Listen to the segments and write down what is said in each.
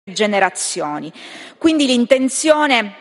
generazioni. Quindi l'intenzione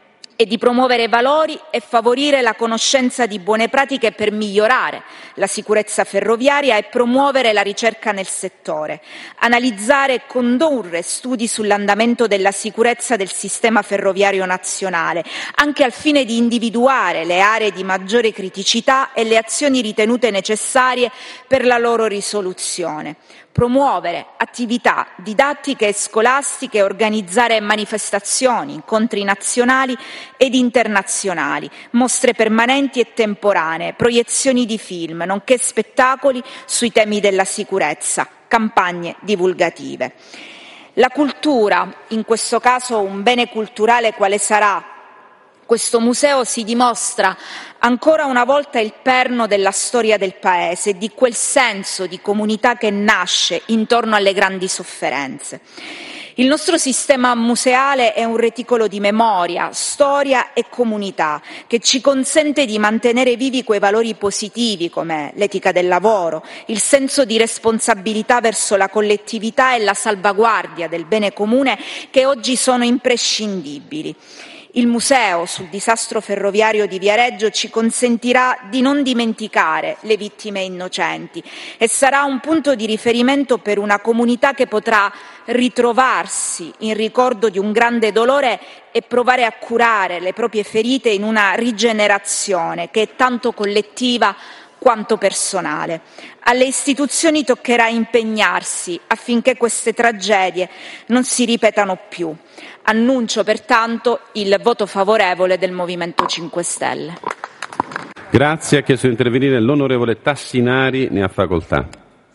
è di promuovere valori e favorire la conoscenza di buone pratiche per migliorare la sicurezza ferroviaria e promuovere la ricerca nel settore, analizzare e condurre studi sull'andamento della sicurezza del sistema ferroviario nazionale, anche al fine di individuare le aree di maggiore criticità e le azioni ritenute necessarie per la loro risoluzione, promuovere attività didattiche e scolastiche, organizzare manifestazioni, incontri nazionali ed internazionali, mostre permanenti e temporanee, proiezioni di film, nonché spettacoli sui temi della sicurezza, campagne divulgative. La cultura, in questo caso un bene culturale quale sarà questo museo, si dimostra ancora una volta il perno della storia del Paese e di quel senso di comunità che nasce intorno alle grandi sofferenze. Il nostro sistema museale è un reticolo di memoria, storia e comunità che ci consente di mantenere vivi quei valori positivi come l'etica del lavoro, il senso di responsabilità verso la collettività e la salvaguardia del bene comune che oggi sono imprescindibili. Il museo sul disastro ferroviario di Viareggio ci consentirà di non dimenticare le vittime innocenti e sarà un punto di riferimento per una comunità che potrà ritrovarsi in ricordo di un grande dolore e provare a curare le proprie ferite in una rigenerazione che è tanto collettiva quanto personale. Alle istituzioni toccherà impegnarsi affinché queste tragedie non si ripetano più. Annuncio pertanto il voto favorevole del Movimento 5 Stelle. Grazie. Ha chiesto di intervenire l'onorevole Tassinari, ne ha facoltà.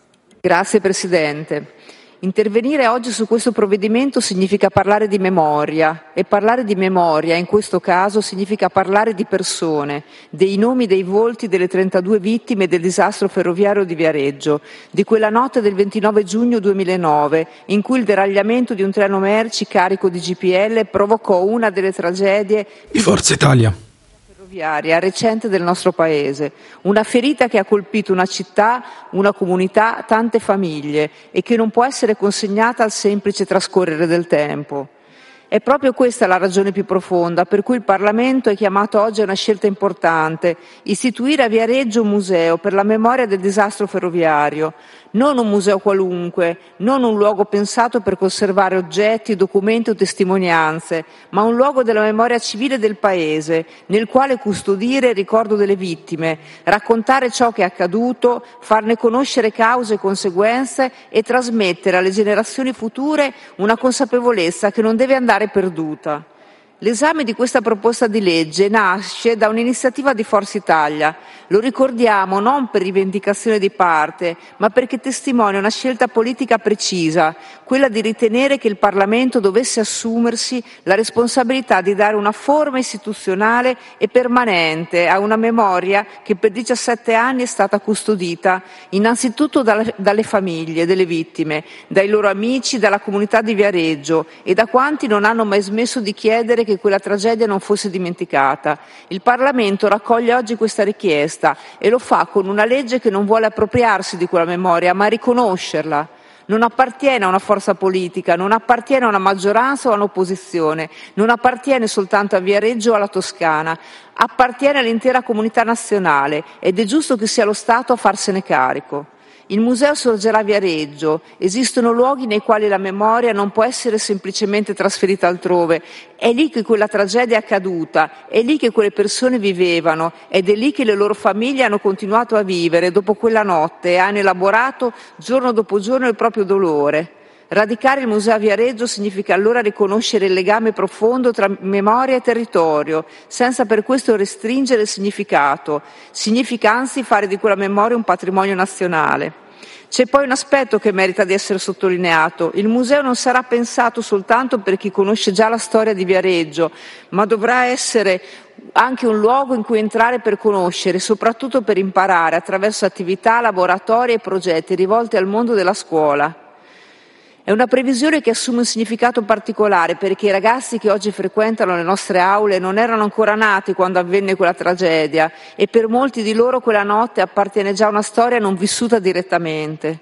Grazie Presidente. Intervenire oggi su questo provvedimento significa parlare di memoria e parlare di memoria in questo caso significa parlare di persone, dei nomi, dei volti delle 32 vittime del disastro ferroviario di Viareggio, di quella notte del 29 giugno 2009 in cui il deragliamento di un treno merci carico di GPL provocò una delle tragedie di Forza Italia ferroviaria recente del nostro Paese, una ferita che ha colpito una città, una comunità, tante famiglie e che non può essere consegnata al semplice trascorrere del tempo. È proprio questa la ragione più profonda per cui il Parlamento è chiamato oggi a una scelta importante, istituire a Viareggio un museo per la memoria del disastro ferroviario, non un museo qualunque, non un luogo pensato per conservare oggetti, documenti o testimonianze, ma un luogo della memoria civile del Paese, nel quale custodire il ricordo delle vittime, raccontare ciò che è accaduto, farne conoscere cause e conseguenze e trasmettere alle generazioni future una consapevolezza che non deve andare perduta. L'esame di questa proposta di legge nasce da un'iniziativa di Forza Italia. Lo ricordiamo non per rivendicazione di parte, ma perché testimonia una scelta politica precisa, quella di ritenere che il Parlamento dovesse assumersi la responsabilità di dare una forma istituzionale e permanente a una memoria che per 17 anni è stata custodita innanzitutto dalle famiglie delle vittime, dai loro amici, dalla comunità di Viareggio e da quanti non hanno mai smesso di chiedere che quella tragedia non fosse dimenticata. Il Parlamento raccoglie oggi questa richiesta e lo fa con una legge che non vuole appropriarsi di quella memoria, ma riconoscerla. Non appartiene a una forza politica, non appartiene a una maggioranza o a un'opposizione, non appartiene soltanto a Viareggio o alla Toscana, appartiene all'intera comunità nazionale ed è giusto che sia lo Stato a farsene carico. Il museo sorgerà a Viareggio, esistono luoghi nei quali la memoria non può essere semplicemente trasferita altrove, è lì che quella tragedia è accaduta, è lì che quelle persone vivevano ed è lì che le loro famiglie hanno continuato a vivere dopo quella notte e hanno elaborato giorno dopo giorno il proprio dolore. Radicare il museo a Viareggio significa allora riconoscere il legame profondo tra memoria e territorio, senza per questo restringere il significato. Significa anzi fare di quella memoria un patrimonio nazionale. C'è poi un aspetto che merita di essere sottolineato. Il museo non sarà pensato soltanto per chi conosce già la storia di Viareggio, ma dovrà essere anche un luogo in cui entrare per conoscere, soprattutto per imparare attraverso attività, laboratori e progetti rivolti al mondo della scuola. È una previsione che assume un significato particolare perché i ragazzi che oggi frequentano le nostre aule non erano ancora nati quando avvenne quella tragedia e per molti di loro quella notte appartiene già a una storia non vissuta direttamente.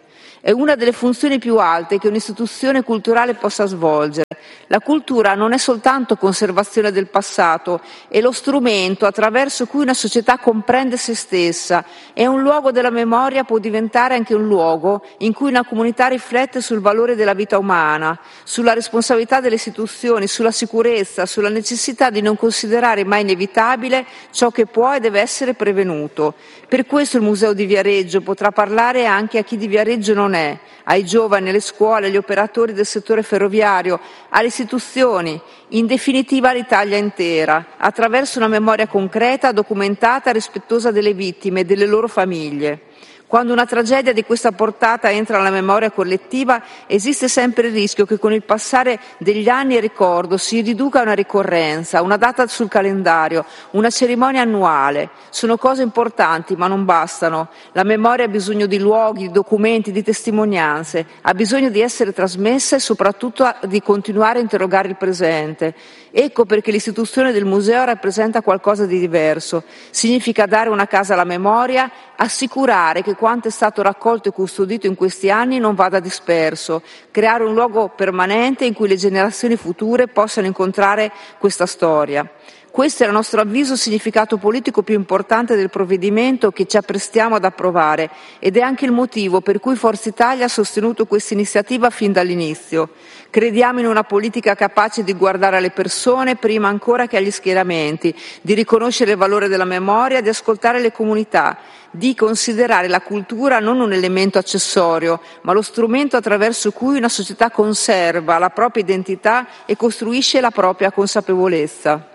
È una delle funzioni più alte che un'istituzione culturale possa svolgere. La cultura non è soltanto conservazione del passato, è lo strumento attraverso cui una società comprende se stessa, e un luogo della memoria può diventare anche un luogo in cui una comunità riflette sul valore della vita umana, sulla responsabilità delle istituzioni, sulla sicurezza, sulla necessità di non considerare mai inevitabile ciò che può e deve essere prevenuto. Per questo il Museo di Viareggio potrà parlare anche a chi di Viareggio non è, ai giovani, alle scuole, agli operatori del settore ferroviario, alle istituzioni, in definitiva all'Italia intera, attraverso una memoria concreta, documentata, rispettosa delle vittime e delle loro famiglie. Quando una tragedia di questa portata entra nella memoria collettiva, esiste sempre il rischio che con il passare degli anni il ricordo si riduca a una ricorrenza, una data sul calendario, una cerimonia annuale. Sono cose importanti, ma non bastano. La memoria ha bisogno di luoghi, di documenti, di testimonianze, ha bisogno di essere trasmessa e soprattutto di continuare a interrogare il presente. Ecco perché l'istituzione del museo rappresenta qualcosa di diverso. Significa dare una casa alla memoria, assicurare che quanto è stato raccolto e custodito in questi anni non vada disperso, creare un luogo permanente in cui le generazioni future possano incontrare questa storia. Questo è, a nostro avviso, il significato politico più importante del provvedimento che ci apprestiamo ad approvare, ed è anche il motivo per cui Forza Italia ha sostenuto questa iniziativa fin dall'inizio. Crediamo in una politica capace di guardare alle persone prima ancora che agli schieramenti, di riconoscere il valore della memoria, di ascoltare le comunità, di considerare la cultura non un elemento accessorio, ma lo strumento attraverso cui una società conserva la propria identità e costruisce la propria consapevolezza.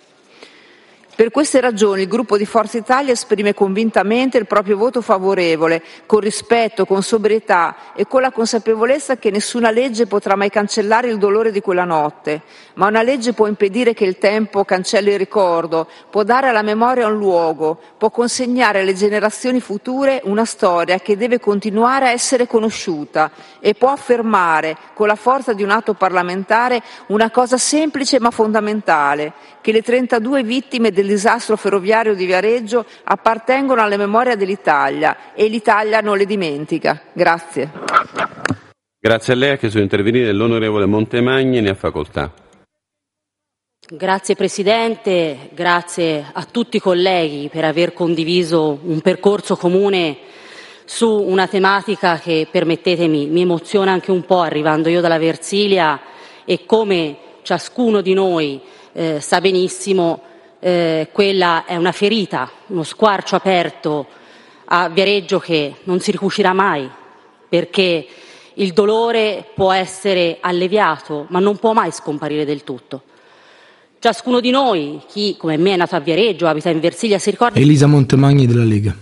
Per queste ragioni il gruppo di Forza Italia esprime convintamente il proprio voto favorevole, con rispetto, con sobrietà e con la consapevolezza che nessuna legge potrà mai cancellare il dolore di quella notte, ma una legge può impedire che il tempo cancelli il ricordo, può dare alla memoria un luogo, può consegnare alle generazioni future una storia che deve continuare a essere conosciuta e può affermare, con la forza di un atto parlamentare, una cosa semplice ma fondamentale, che le 32 vittime del disastro ferroviario di Viareggio appartengono alla memoria dell'Italia e l'Italia non le dimentica. Grazie. Grazie a lei. Ha chiesto di intervenire l'onorevole Montemagni, ne ha facoltà. Grazie Presidente, grazie a tutti i colleghi per aver condiviso un percorso comune su una tematica che, permettetemi, mi emoziona anche un po', arrivando io dalla Versilia, e come ciascuno di noi sa benissimo, quella è una ferita, uno squarcio aperto a Viareggio che non si ricucirà mai, perché il dolore può essere alleviato, ma non può mai scomparire del tutto. Ciascuno di noi, chi come me è nato a Viareggio, abita in Versilia, si ricorda... Elisa Montemagni della Lega.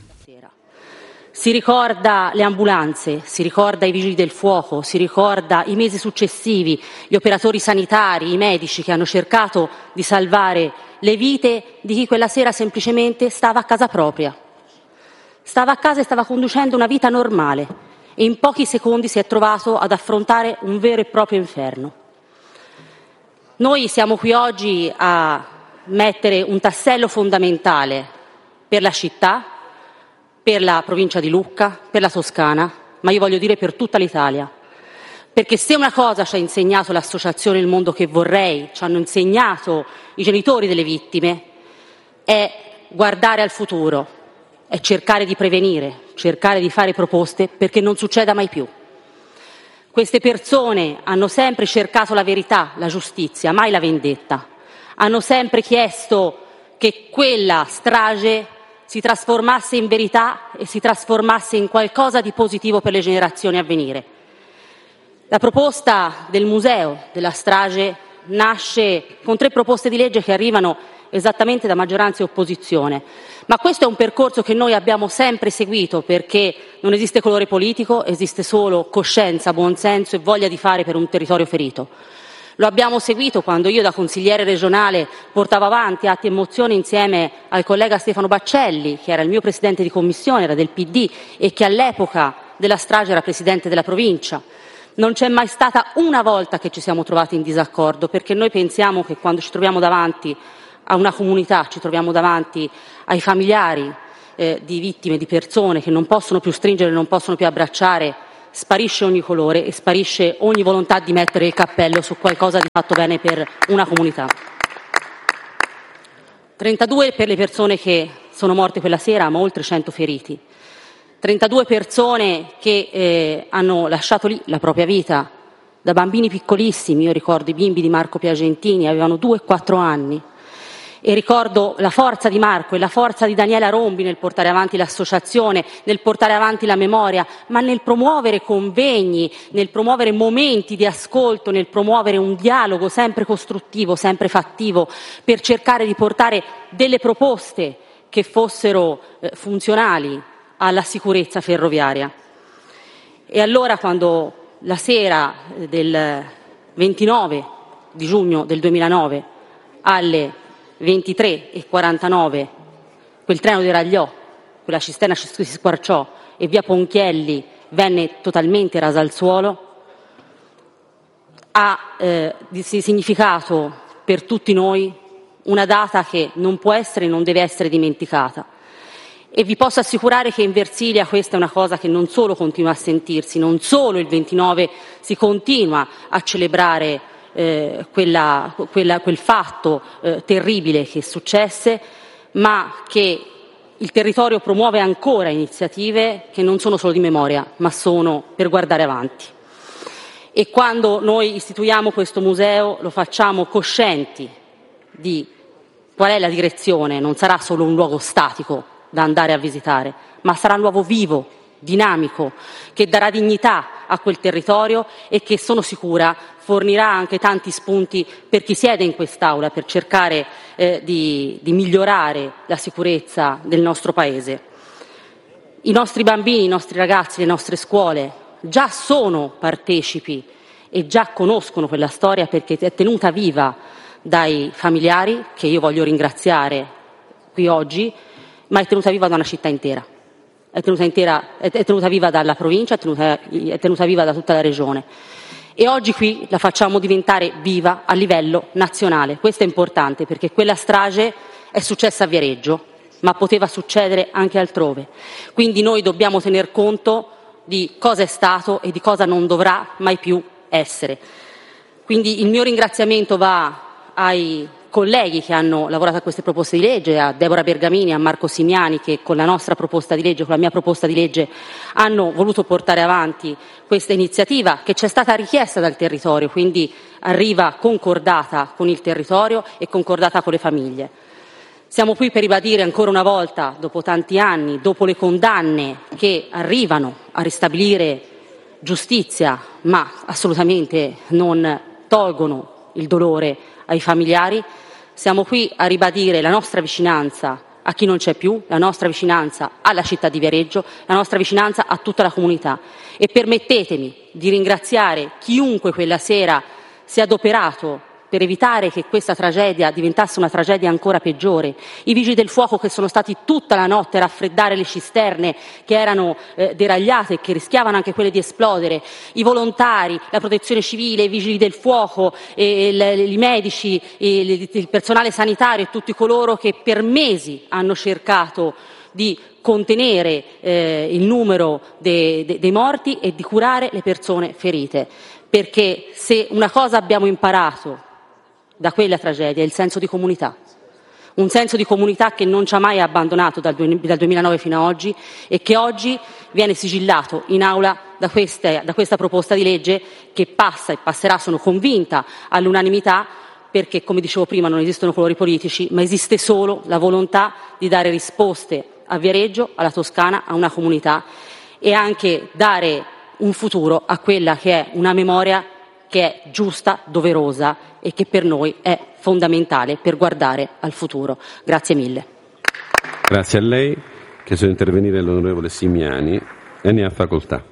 Si ricorda le ambulanze, si ricorda i vigili del fuoco, si ricorda i mesi successivi, gli operatori sanitari, i medici che hanno cercato di salvare le vite di chi quella sera semplicemente stava a casa propria. Stava a casa e stava conducendo una vita normale e in pochi secondi si è trovato ad affrontare un vero e proprio inferno. Noi siamo qui oggi a mettere un tassello fondamentale per la città, per la provincia di Lucca, per la Toscana, ma io voglio dire per tutta l'Italia. Perché se una cosa ci ha insegnato l'associazione Il Mondo che Vorrei, ci hanno insegnato i genitori delle vittime, è guardare al futuro, è cercare di prevenire, cercare di fare proposte perché non succeda mai più. Queste persone hanno sempre cercato la verità, la giustizia, mai la vendetta. Hanno sempre chiesto che quella strage si trasformasse in verità e si trasformasse in qualcosa di positivo per le generazioni a venire. La proposta del museo della strage nasce con 3 proposte di legge che arrivano esattamente da maggioranza e opposizione, ma questo è un percorso che noi abbiamo sempre seguito perché non esiste colore politico, esiste solo coscienza, buonsenso e voglia di fare per un territorio ferito. Lo abbiamo seguito quando io da consigliere regionale portavo avanti atti e mozioni insieme al collega Stefano Baccelli, che era il mio presidente di commissione, era del PD e che all'epoca della strage era presidente della provincia. Non c'è mai stata una volta che ci siamo trovati in disaccordo, perché noi pensiamo che quando ci troviamo davanti a una comunità, ci troviamo davanti ai familiari di vittime, di persone che non possono più stringere, non possono più abbracciare, sparisce ogni colore e sparisce ogni volontà di mettere il cappello su qualcosa di fatto bene per una comunità. 32 per le persone che sono morte quella sera, ma oltre 100 feriti. 32 persone che hanno lasciato lì la propria vita, da bambini piccolissimi. Io ricordo i bimbi di Marco Piagentini, avevano 2 e 4 anni. E ricordo la forza di Marco e la forza di Daniela Rombi nel portare avanti l'associazione, nel portare avanti la memoria, ma nel promuovere convegni, nel promuovere momenti di ascolto, nel promuovere un dialogo sempre costruttivo, sempre fattivo, per cercare di portare delle proposte che fossero funzionali alla sicurezza ferroviaria. E allora, quando la sera del 29 di giugno del 2009 alle 23:49 quel treno deragliò, quella cisterna si squarciò e via Ponchielli venne totalmente rasa al suolo, ha significato per tutti noi una data che non può essere e non deve essere dimenticata. E vi posso assicurare che in Versilia questa è una cosa che non solo continua a sentirsi, non solo il 29 si continua a celebrare quel fatto terribile che successe, ma che il territorio promuove ancora iniziative che non sono solo di memoria, ma sono per guardare avanti. E quando noi istituiamo questo museo lo facciamo coscienti di qual è la direzione. Non sarà solo un luogo statico da andare a visitare, ma sarà un luogo vivo, dinamico, che darà dignità a quel territorio e che, sono sicura, fornirà anche tanti spunti per chi siede in quest'Aula per cercare di migliorare la sicurezza del nostro Paese. I nostri bambini, i nostri ragazzi, le nostre scuole già sono partecipi e già conoscono quella storia perché è tenuta viva dai familiari, che io voglio ringraziare qui oggi, ma è tenuta viva da una città intera. È tenuta viva dalla provincia, è tenuta viva da tutta la regione. E oggi qui la facciamo diventare viva a livello nazionale. Questo è importante perché quella strage è successa a Viareggio, ma poteva succedere anche altrove. Quindi noi dobbiamo tener conto di cosa è stato e di cosa non dovrà mai più essere. Quindi il mio ringraziamento va ai colleghi che hanno lavorato a queste proposte di legge, a Deborah Bergamini, a Marco Simiani, che con la nostra proposta di legge, con la mia proposta di legge, hanno voluto portare avanti questa iniziativa che ci è stata richiesta dal territorio, quindi arriva concordata con il territorio e concordata con le famiglie. Siamo qui per ribadire ancora una volta, dopo tanti anni, dopo le condanne che arrivano a ristabilire giustizia, ma assolutamente non tolgono il dolore ai familiari, siamo qui a ribadire la nostra vicinanza a chi non c'è più, la nostra vicinanza alla città di Viareggio, la nostra vicinanza a tutta la comunità. E permettetemi di ringraziare chiunque quella sera si è adoperato per evitare che questa tragedia diventasse una tragedia ancora peggiore. I vigili del fuoco che sono stati tutta la notte a raffreddare le cisterne che erano deragliate e che rischiavano anche quelle di esplodere, i volontari, la protezione civile, i vigili del fuoco, i medici, il personale sanitario e tutti coloro che per mesi hanno cercato di contenere il numero dei morti e di curare le persone ferite. Perché se una cosa abbiamo imparato da quella tragedia è il senso di comunità, un senso di comunità che non ci ha mai abbandonato dal 2009 fino ad oggi e che oggi viene sigillato in aula da questa proposta di legge che passa e passerà, sono convinta, all'unanimità, perché, come dicevo prima, non esistono colori politici, ma esiste solo la volontà di dare risposte a Viareggio, alla Toscana, a una comunità e anche dare un futuro a quella che è una memoria che è giusta, doverosa e che per noi è fondamentale per guardare al futuro. Grazie mille. Grazie a lei. Chiesto di intervenire l'onorevole Simiani e ne ha facoltà.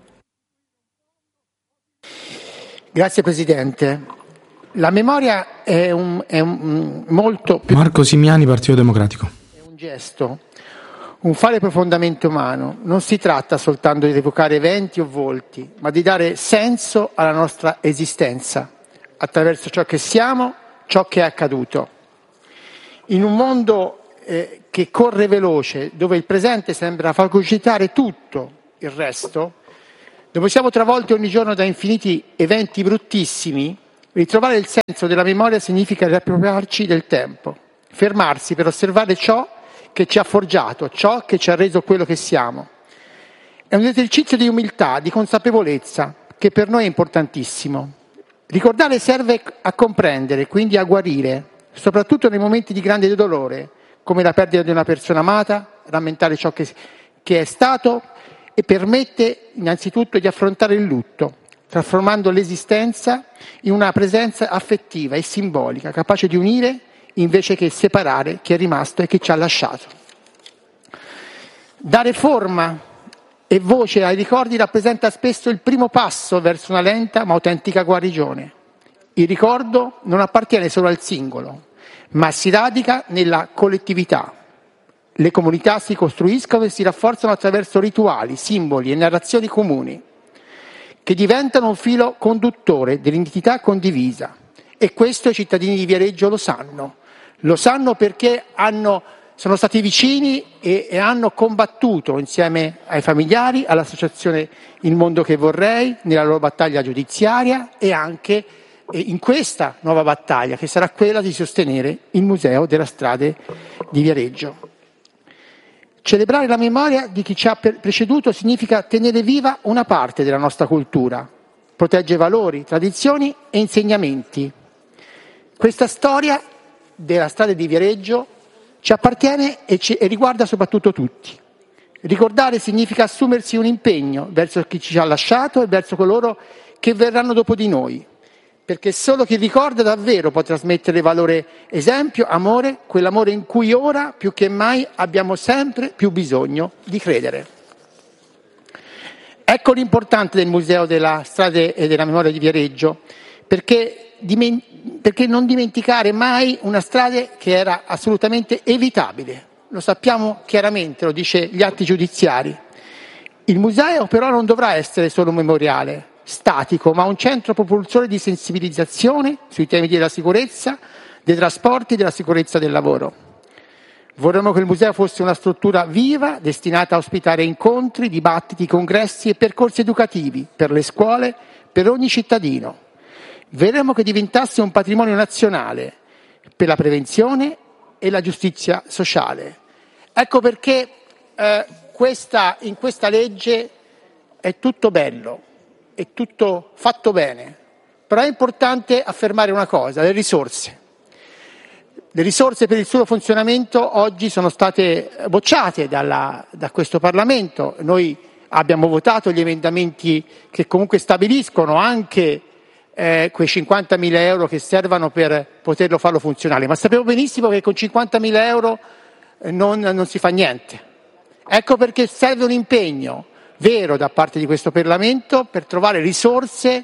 Grazie Presidente. La memoria è molto più... Marco Simiani, Partito Democratico. È un gesto, un fare profondamente umano. Non si tratta soltanto di evocare eventi o volti, ma di dare senso alla nostra esistenza, attraverso ciò che siamo, ciò che è accaduto. In un mondo che corre veloce, dove il presente sembra fagocitare tutto il resto, Dove siamo travolti ogni giorno da infiniti eventi bruttissimi, ritrovare il senso della memoria significa riappropriarci del tempo, fermarsi per osservare ciò che ci ha forgiato, ciò che ci ha reso quello che siamo. È un esercizio di umiltà, di consapevolezza, che per noi è importantissimo. Ricordare serve a comprendere, quindi a guarire, soprattutto nei momenti di grande dolore, come la perdita di una persona amata, rammentare ciò che è stato, e permette innanzitutto di affrontare il lutto, trasformando l'esistenza in una presenza affettiva e simbolica, capace di unire invece che separare chi è rimasto e chi ci ha lasciato. Dare forma e voce ai ricordi rappresenta spesso il primo passo verso una lenta ma autentica guarigione. Il ricordo non appartiene solo al singolo, ma si radica nella collettività. Le comunità si costruiscono e si rafforzano attraverso rituali, simboli e narrazioni comuni, che diventano un filo conduttore dell'identità condivisa. E questo i cittadini di Viareggio lo sanno perché sono stati vicini e hanno combattuto insieme ai familiari, all'associazione Il Mondo che Vorrei, nella loro battaglia giudiziaria e anche in questa nuova battaglia che sarà quella di sostenere il Museo della Strade di Viareggio. Celebrare la memoria di chi ci ha preceduto significa tenere viva una parte della nostra cultura, protegge valori, tradizioni e insegnamenti. Questa storia della Strada di Viareggio ci appartiene e riguarda soprattutto tutti. Ricordare significa assumersi un impegno verso chi ci ha lasciato e verso coloro che verranno dopo di noi, perché solo chi ricorda davvero può trasmettere valore, esempio, amore, quell'amore in cui ora più che mai abbiamo sempre più bisogno di credere. Ecco l'importante del Museo della Strada e della Memoria di Viareggio, perché non dimenticare mai una strada che era assolutamente evitabile. Lo sappiamo chiaramente, lo dice gli atti giudiziari. Il museo però non dovrà essere solo un memoriale statico, ma un centro propulsore di sensibilizzazione sui temi della sicurezza, dei trasporti e della sicurezza del lavoro. Vorremmo che il museo fosse una struttura viva, destinata a ospitare incontri, dibattiti, congressi e percorsi educativi per le scuole, per ogni cittadino. Vorremmo che diventasse un patrimonio nazionale per la prevenzione e la giustizia sociale. Ecco perché in questa legge è tutto bello, è tutto fatto bene, però è importante affermare una cosa: le risorse. Le risorse per il suo funzionamento oggi sono state bocciate da questo Parlamento. Noi abbiamo votato gli emendamenti che comunque stabiliscono anche quei 50.000 euro che servono per poterlo farlo funzionare, ma sappiamo benissimo che con 50.000 euro non si fa niente. Ecco perché serve un impegno vero da parte di questo Parlamento per trovare risorse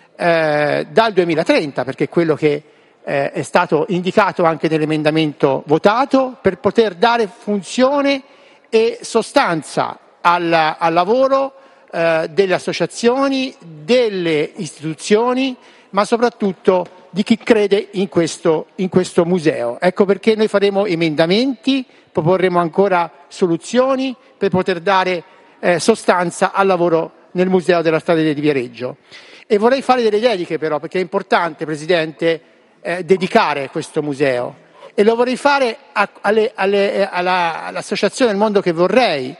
dal 2030, perché è quello che è stato indicato anche nell'emendamento votato, per poter dare funzione e sostanza al lavoro delle associazioni, delle istituzioni, ma soprattutto di chi crede in questo museo. Ecco perché noi faremo emendamenti, proporremo ancora soluzioni per poter dare sostanza al lavoro nel Museo della Strada di Viareggio. E vorrei fare delle dediche però, perché è importante, Presidente, dedicare questo museo, e lo vorrei fare all'Associazione del Mondo che Vorrei,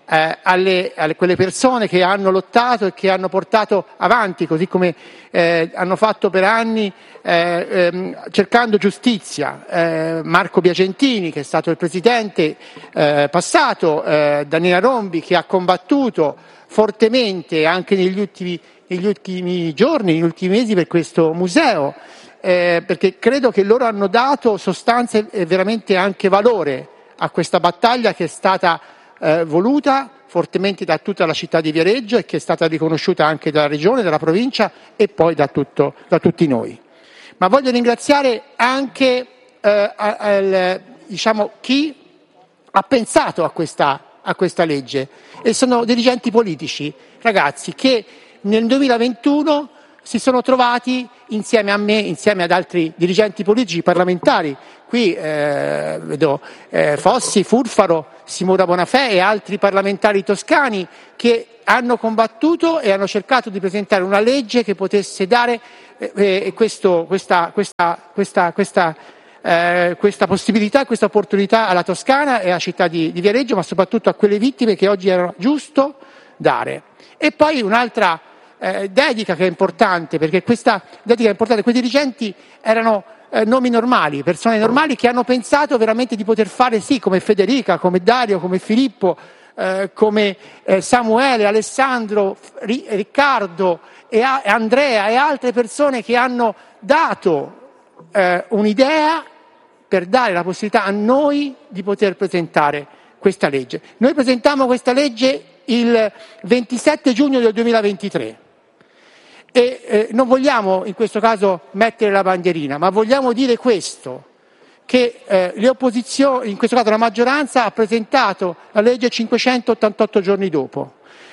quelle persone che hanno lottato e che hanno portato avanti, così come hanno fatto per anni, cercando giustizia. Marco Biagentini, che è stato il presidente passato, Daniela Rombi, che ha combattuto fortemente anche negli ultimi giorni, negli ultimi mesi per questo museo, perché credo che loro hanno dato sostanza e veramente anche valore a questa battaglia che è stata voluta fortemente da tutta la città di Viareggio e che è stata riconosciuta anche dalla regione, dalla provincia e poi da tutti noi. Ma voglio ringraziare anche chi ha pensato a questa legge, e sono dirigenti politici, ragazzi, che nel 2021 si sono trovati insieme a me, insieme ad altri dirigenti politici parlamentari. Qui vedo Fossi, Furfaro, Simona Bonafè e altri parlamentari toscani che hanno combattuto e hanno cercato di presentare una legge che potesse dare questa possibilità, questa opportunità alla Toscana e alla città di Viareggio, ma soprattutto a quelle vittime che oggi era giusto dare. E poi un'altra dedica che è importante, perché questa dedica è importante, quei dirigenti erano nomi normali, persone normali che hanno pensato veramente di poter fare sì, come Federica, come Dario, come Filippo, come Samuele, Alessandro, Riccardo e Andrea e altre persone che hanno dato un'idea per dare la possibilità a noi di poter presentare questa legge. Noi presentiamo questa legge il 27 giugno del 2023 e non vogliamo in questo caso mettere la bandierina, ma vogliamo dire questo, che le opposizioni, in questo caso la maggioranza, ha presentato la legge 588 giorni dopo.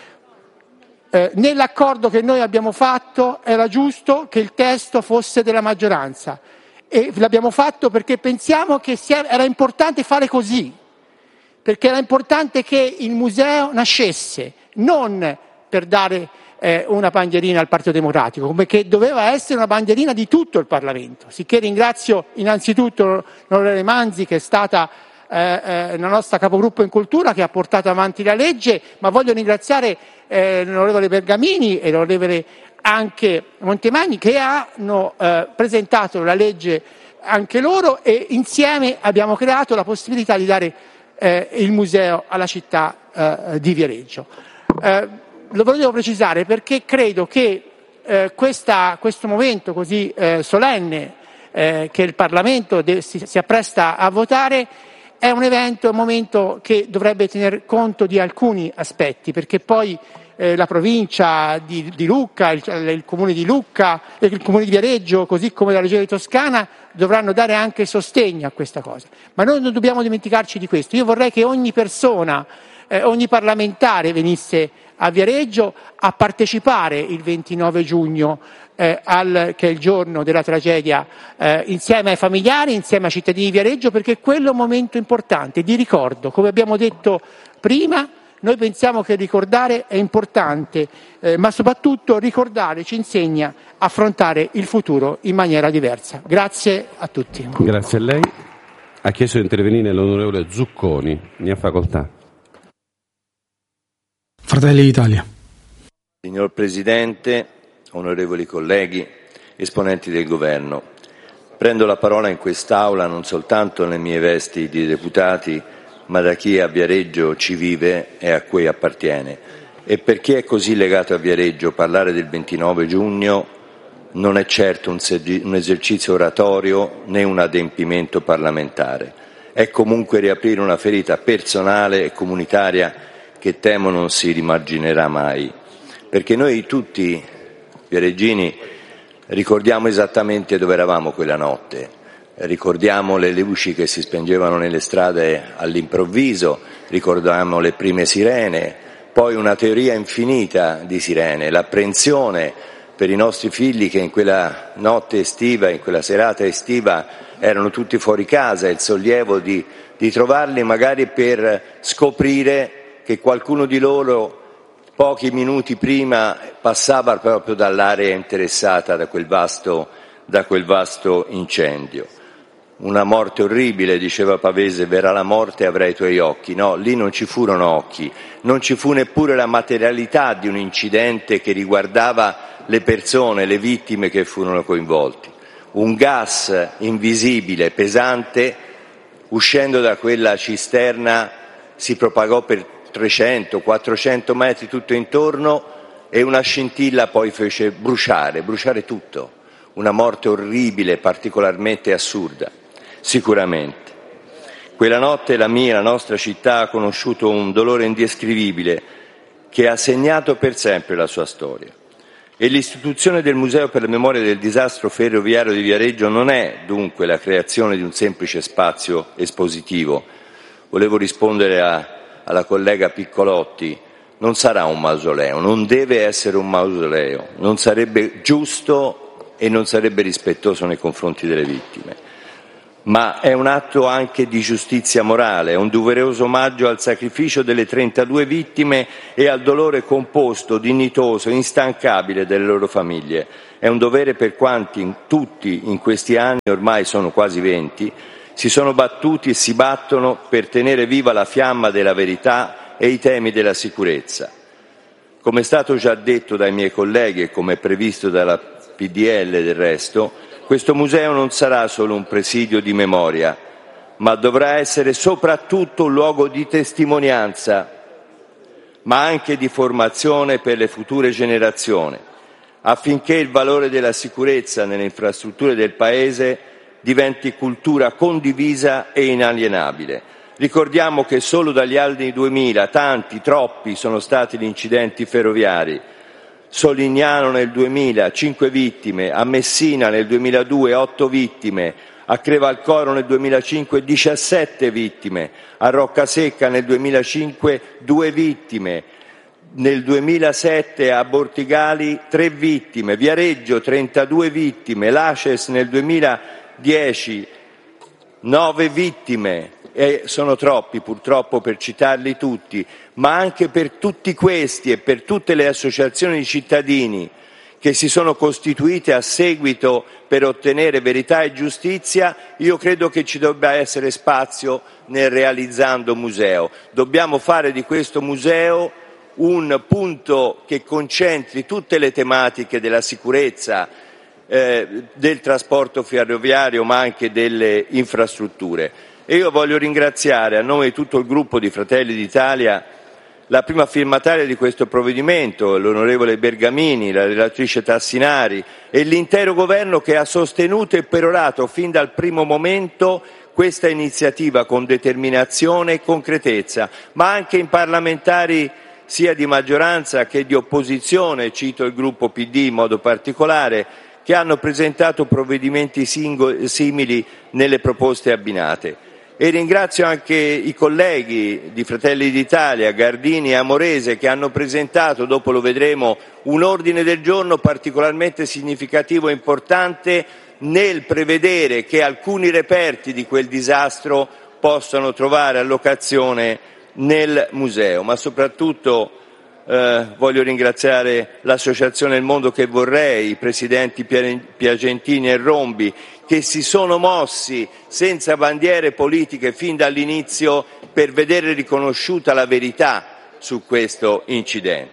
Nell'accordo che noi abbiamo fatto era giusto che il testo fosse della maggioranza e l'abbiamo fatto perché pensiamo che era importante fare così, perché era importante che il museo nascesse, non per dare una bandierina al Partito Democratico, come che doveva essere una bandierina di tutto il Parlamento. Sicché ringrazio innanzitutto l'onorevole Manzi, che è stata la nostra capogruppo in cultura, che ha portato avanti la legge, ma voglio ringraziare l'onorevole Bergamini e l'onorevole anche Montemagni, che hanno presentato la legge anche loro, e insieme abbiamo creato la possibilità di dare il museo alla città di Viareggio. Lo volevo precisare perché credo che questo momento così solenne che il Parlamento si appresta a votare è un evento, un momento che dovrebbe tener conto di alcuni aspetti, perché poi la provincia di Lucca, il comune di Lucca, il comune di Viareggio, così come la regione Toscana, dovranno dare anche sostegno a questa cosa. Ma noi non dobbiamo dimenticarci di questo. Io vorrei che ogni persona, ogni parlamentare venisse a Viareggio a partecipare il 29 giugno, che è il giorno della tragedia, insieme ai familiari, insieme ai cittadini di Viareggio, perché quello è un momento importante di ricordo. Come abbiamo detto prima, noi pensiamo che ricordare è importante, ma soprattutto ricordare ci insegna a affrontare il futuro in maniera diversa. Grazie a tutti. Grazie a lei. Ha chiesto di intervenire l'onorevole Zucconi. Ne ha facoltà. Fratelli d'Italia. Signor Presidente, onorevoli colleghi, esponenti del Governo, prendo la parola in quest'Aula non soltanto nelle mie vesti di deputati, ma da chi a Viareggio ci vive e a cui appartiene. E per chi è così legato a Viareggio, parlare del 29 giugno non è certo un esercizio oratorio né un adempimento parlamentare. È comunque riaprire una ferita personale e comunitaria che temo non si rimarginerà mai. Perché noi tutti, viareggini, ricordiamo esattamente dove eravamo quella notte. Ricordiamo le luci che si spengevano nelle strade all'improvviso, ricordiamo le prime sirene, poi una teoria infinita di sirene, l'apprensione per i nostri figli che in quella notte estiva, in quella serata estiva, erano tutti fuori casa, il sollievo di trovarli magari per scoprire che qualcuno di loro pochi minuti prima passava proprio dall'area interessata da quel vasto incendio. Una morte orribile, diceva Pavese, verrà la morte e avrai i tuoi occhi. No, lì non ci furono occhi, non ci fu neppure la materialità di un incidente che riguardava le persone, le vittime che furono coinvolti. Un gas invisibile, pesante, uscendo da quella cisterna si propagò per 300-400 metri tutto intorno e una scintilla poi fece bruciare tutto. Una morte orribile, particolarmente assurda, sicuramente. Quella notte la nostra città ha conosciuto un dolore indescrivibile che ha segnato per sempre la sua storia. E l'istituzione del Museo per la memoria del disastro ferroviario di Viareggio non è dunque la creazione di un semplice spazio espositivo. Volevo rispondere alla collega Piccolotti, non sarà un mausoleo, non deve essere un mausoleo, non sarebbe giusto e non sarebbe rispettoso nei confronti delle vittime, ma è un atto anche di giustizia morale, è un doveroso omaggio al sacrificio delle 32 vittime e al dolore composto, dignitoso, instancabile delle loro famiglie. È un dovere per quanti tutti in questi anni, ormai sono quasi 20, si sono battuti e si battono per tenere viva la fiamma della verità e i temi della sicurezza. Come è stato già detto dai miei colleghi e come è previsto dalla PDL del resto, questo museo non sarà solo un presidio di memoria, ma dovrà essere soprattutto un luogo di testimonianza, ma anche di formazione per le future generazioni, affinché il valore della sicurezza nelle infrastrutture del Paese diventi cultura condivisa e inalienabile. Ricordiamo che solo dagli anni 2000 tanti, troppi sono stati gli incidenti ferroviari. Solignano nel 2000, 5 vittime, a Messina nel 2002, 8 vittime, a Crevalcoro nel 2005, 17 vittime, a Roccasecca nel 2005, 2 vittime, nel 2007 a Bortigali 3 vittime, Viareggio 32 vittime, Laces nel 2010 9 vittime. E sono troppi purtroppo per citarli tutti, ma anche per tutti questi e per tutte le associazioni di cittadini che si sono costituite a seguito per ottenere verità e giustizia, io credo che ci debba essere spazio nel realizzando museo. Dobbiamo fare di questo museo un punto che concentri tutte le tematiche della sicurezza, del trasporto ferroviario, ma anche delle infrastrutture. E io voglio ringraziare a nome di tutto il gruppo di Fratelli d'Italia la prima firmataria di questo provvedimento, l'onorevole Bergamini, la relatrice Tassinari e l'intero governo che ha sostenuto e perorato fin dal primo momento questa iniziativa con determinazione e concretezza, ma anche in parlamentari sia di maggioranza che di opposizione, cito il gruppo PD in modo particolare, che hanno presentato provvedimenti simili nelle proposte abbinate. E ringrazio anche i colleghi di Fratelli d'Italia, Gardini e Amorese, che hanno presentato, dopo lo vedremo, un ordine del giorno particolarmente significativo e importante nel prevedere che alcuni reperti di quel disastro possano trovare allocazione nel museo, ma soprattutto voglio ringraziare l'associazione Il Mondo che Vorrei, i presidenti Piagentini e Rombi, che si sono mossi senza bandiere politiche fin dall'inizio per vedere riconosciuta la verità su questo incidente.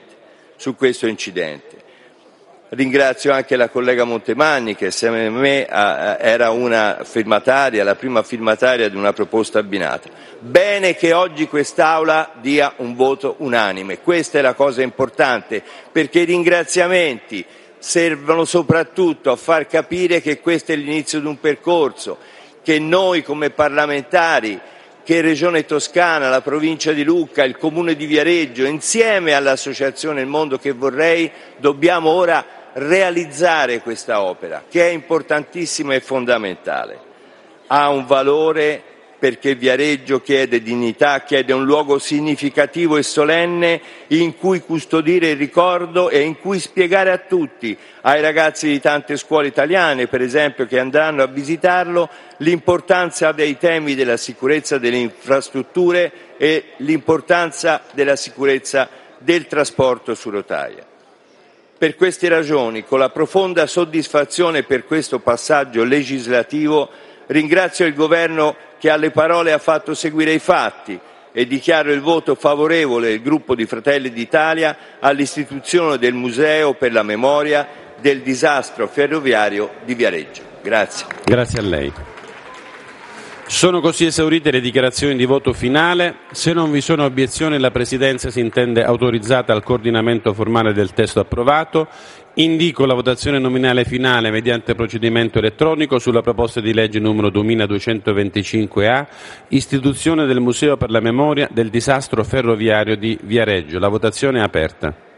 Ringrazio anche la collega Montemagni che assieme a me era una firmataria, la prima firmataria di una proposta abbinata. Bene che oggi quest'Aula dia un voto unanime, questa è la cosa importante, perché i ringraziamenti servono soprattutto a far capire che questo è l'inizio di un percorso, che noi come parlamentari, che Regione Toscana, la provincia di Lucca, il comune di Viareggio, insieme all'associazione Il Mondo che Vorrei, dobbiamo ora realizzare questa opera, che è importantissima e fondamentale. Ha un valore perché Viareggio chiede dignità, chiede un luogo significativo e solenne in cui custodire il ricordo e in cui spiegare a tutti, ai ragazzi di tante scuole italiane, per esempio, che andranno a visitarlo, l'importanza dei temi della sicurezza delle infrastrutture e l'importanza della sicurezza del trasporto su rotaia. Per queste ragioni, con la profonda soddisfazione per questo passaggio legislativo, ringrazio il Governo che alle parole ha fatto seguire i fatti e dichiaro il voto favorevole del gruppo di Fratelli d'Italia all'istituzione del Museo per la memoria del disastro ferroviario di Viareggio. Grazie. Grazie a lei. Sono così esaurite le dichiarazioni di voto finale. Se non vi sono obiezioni, la Presidenza si intende autorizzata al coordinamento formale del testo approvato. Indico la votazione nominale finale mediante procedimento elettronico sulla proposta di legge numero 2225A, istituzione del Museo per la memoria del disastro ferroviario di Viareggio. La votazione è aperta.